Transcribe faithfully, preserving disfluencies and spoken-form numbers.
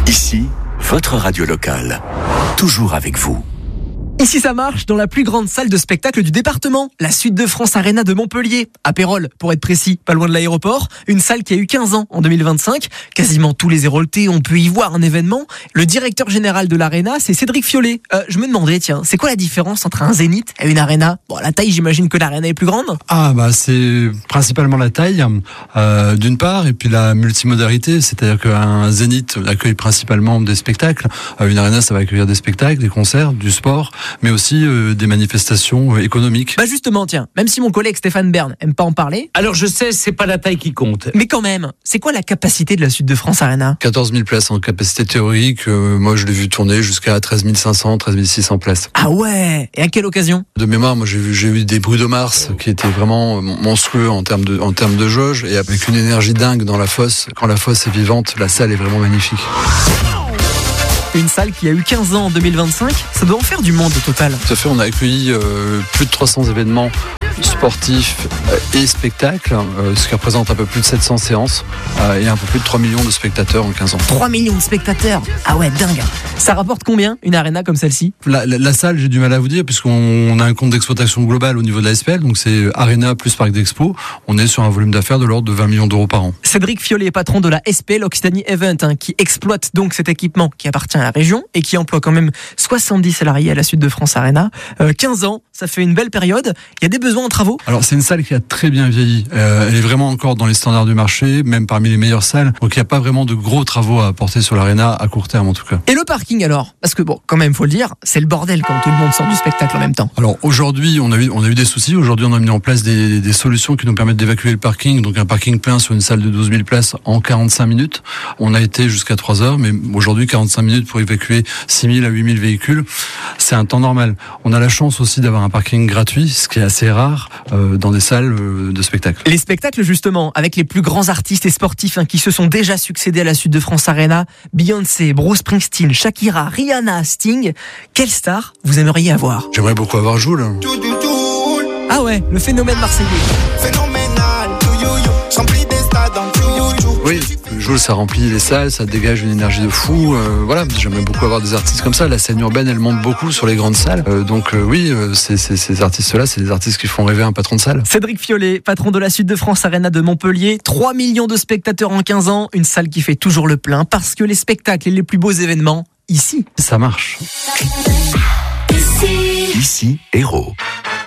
Ici, votre radio locale. Toujours avec vous. Ici ça marche dans la plus grande salle de spectacle du département, la Suite de France Arena de Montpellier, à Pérols pour être précis, pas loin de l'aéroport, une salle qui a eu quinze ans en deux mille vingt-cinq, quasiment tous les Héroltais ont pu y voir un événement. Le directeur général de l'Arena, c'est Cédric Fiolet. Euh, je me demandais, tiens, c'est quoi la différence entre un Zénith et une Arena? Bon, la taille, j'imagine que l'Arena est plus grande. Ah bah c'est principalement la taille, euh, d'une part, et puis la multimodalité, c'est-à-dire qu'un Zénith accueille principalement des spectacles, une Arena ça va accueillir des spectacles, des concerts, du sport, mais aussi euh, des manifestations euh, économiques. Bah justement, tiens, même si mon collègue Stéphane Bern aime pas en parler. Alors je sais, c'est pas la taille qui compte. Mais quand même, c'est quoi la capacité de la Suite de France Arena? quatorze mille places en capacité théorique, euh, moi je l'ai vu tourner jusqu'à treize mille cinq cents, treize mille six cents places. Ah ouais. Et à quelle occasion? De mémoire, moi j'ai vu, j'ai eu des bruits de Mars qui étaient vraiment monstrueux en termes de, en termes de jauge, et avec une énergie dingue dans la fosse. Quand la fosse est vivante, la salle est vraiment magnifique. Une salle qui a eu quinze ans en deux mille vingt-cinq, ça doit en faire du monde au total. Tout à fait, on a accueilli euh, plus de trois cents événements sportifs et spectacles, euh, ce qui représente un peu plus de sept cents séances euh, et un peu plus de trois millions de spectateurs en quinze ans. trois millions de spectateurs. Ah ouais, dingue. Ça rapporte combien une Arena comme celle-ci? La, la, la salle, j'ai du mal à vous dire, puisqu'on a un compte d'exploitation global au niveau de la S P L, donc c'est Arena plus Parc d'Expo. On est sur un volume d'affaires de l'ordre de vingt millions d'euros par an. Cédric Fiolet, patron de la S P L Occitanie Event, hein, qui exploite donc cet équipement qui appartient à la région et qui emploie quand même soixante-dix salariés à la Suite de France Arena. Euh, quinze ans, ça fait une belle période. Il y a des besoins en travaux? Alors c'est une salle qui a très bien vieilli. Euh, elle est vraiment encore dans les standards du marché, même parmi les meilleures salles. Donc il n'y a pas vraiment de gros travaux à apporter sur l'Arena à court terme en tout cas. Et le parking alors? Parce que bon, quand même, faut le dire, c'est le bordel quand tout le monde sort du spectacle en même temps. Alors aujourd'hui, on a eu on a eu des soucis. Aujourd'hui, on a mis en place des, des solutions qui nous permettent d'évacuer le parking. Donc un parking plein sur une salle de douze mille places en quarante-cinq minutes. On a été jusqu'à trois heures, mais aujourd'hui quarante-cinq minutes pour évacuer six mille à huit mille véhicules, c'est un temps normal. On a la chance aussi d'avoir un parking gratuit, ce qui est assez rare euh, dans des salles euh, de spectacle. Les spectacles justement, avec les plus grands artistes et sportifs hein, qui se sont déjà succédés à la Suite de France Arena, Beyoncé, Bruce Springsteen, Shakira, Rihanna, Sting. Quelle star vous aimeriez avoir? J'aimerais beaucoup avoir Jul. Ah ouais, le phénomène marseillais. Oui, Jul, ça remplit les salles, ça dégage une énergie de fou. Euh, voilà, j'aimerais beaucoup avoir des artistes comme ça. La scène urbaine, elle monte beaucoup sur les grandes salles. Euh, donc euh, oui, euh, c'est, c'est, ces artistes-là, c'est des artistes qui font rêver un patron de salle. Cédric Fiolet, patron de la Suite de France Arena de Montpellier. trois millions de spectateurs en quinze ans. Une salle qui fait toujours le plein parce que les spectacles et les plus beaux événements, ici. Ça marche. Ici, Héros.